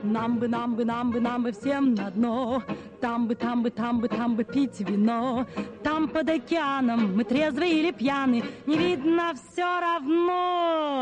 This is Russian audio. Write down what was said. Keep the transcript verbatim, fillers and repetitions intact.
Нам бы, нам бы, нам бы, нам бы всем на дно. Там бы, там бы, там бы, там бы пить вино. Там под океаном мы трезвы или пьяны, не видно все равно.